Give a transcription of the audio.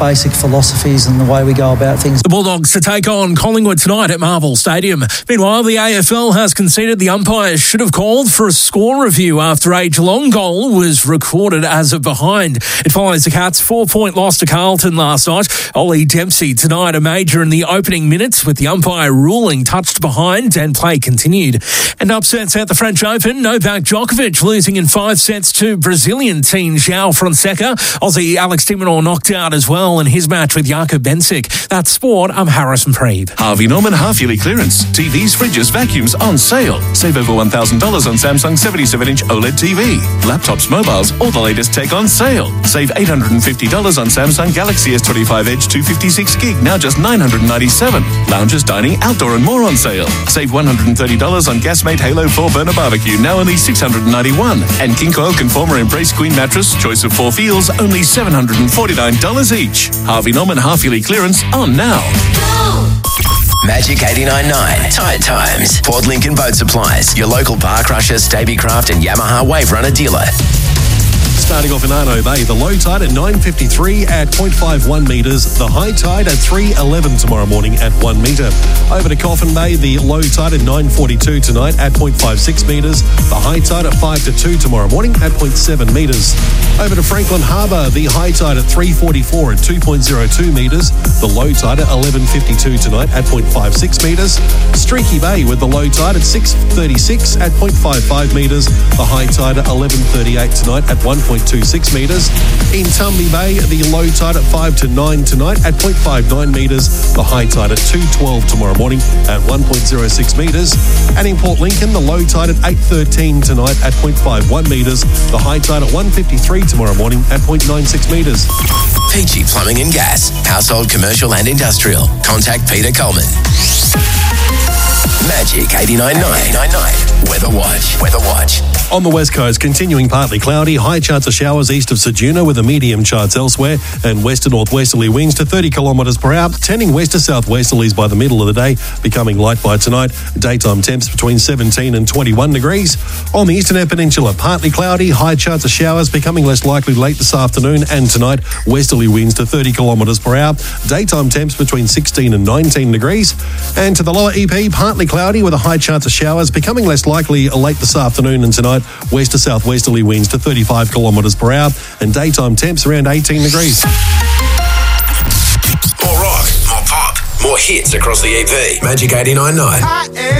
basic philosophies and the way we go about things. The Bulldogs to take on Collingwood tonight at Marvel Stadium. Meanwhile, the AFL has conceded the umpires should have called for a score review after a Geelong goal was recorded as a behind. It follows the Cats' 4-point loss to Carlton last night. Ollie Dempsey denied a major in the opening minutes with the umpire ruling touched behind and play continued. And upsets at the French Open, Novak Djokovic losing in 5 sets to Brazilian teen João Fonseca. Aussie Alex de Minaur knocked out as well in his match with Jakob Bensic. That's sport. I'm Harrison Preeb. Harvey Norman half-yearly clearance. TVs, fridges, vacuums on sale. Save over $1,000 on Samsung 77-inch OLED TV. Laptops, mobiles, all the latest tech on sale. Save $850 on Samsung Galaxy S25 Edge 256 gig, now just $997. Lounges, dining, outdoor and more on sale. Save $130 on Gasmate Halo 4 Burner Barbecue, now only $691. And King Coil Conformer Embrace Queen Mattress, choice of 4 feels, only $749 each. Harvey Norman half-yearly clearance on now. Magic 89.9. Tide Times. Port Lincoln Boat Supplies. Your local bar crusher, Stabicraft and Yamaha Wave Runner dealer. Starting off in Arno Bay, the low tide at 9.53 at 0.51 metres. The high tide at 3.11 tomorrow morning at 1 metre. Over to Coffin Bay, the low tide at 9.42 tonight at 0.56 metres. The high tide at 5 to 2 tomorrow morning at 0.7 metres. Over to Franklin Harbour, the high tide at 3.44 at 2.02 metres. The low tide at 11.52 tonight at 0.56 metres. Streaky Bay with the low tide at 6.36 at 0.55 metres. The high tide at 11.38 tonight at 1.26 metres. In Tumby Bay, the low tide at 5 to 9 tonight at 0.59 metres. The high tide at 2.12 tomorrow morning at 1.06 metres. And in Port Lincoln, the low tide at 8.13 tonight at 0.51 metres. The high tide at 1.53 tomorrow morning at 0.96 metres. PG Plumbing and Gas. Household, commercial and industrial. Contact Peter Coleman. Magic 89.9. Weather Watch. On the west coast, continuing partly cloudy, high chance of showers east of Ceduna with a medium chance elsewhere, and west to northwesterly winds to 30 kilometres per hour, tending west to southwesterlies by the middle of the day, becoming light by tonight. Daytime temps between 17 and 21 degrees. On the eastern peninsula, partly cloudy, high chance of showers, becoming less likely late this afternoon and tonight. Westerly winds to 30 kilometres per hour. Daytime temps between 16 and 19 degrees. And to the lower EP, partly cloudy with a high chance of showers, becoming less likely late this afternoon and tonight. West to southwesterly winds to 35 kilometres per hour, and daytime temps around 18 degrees. More rock, more pop, more hits across the EP. Magic 89.9.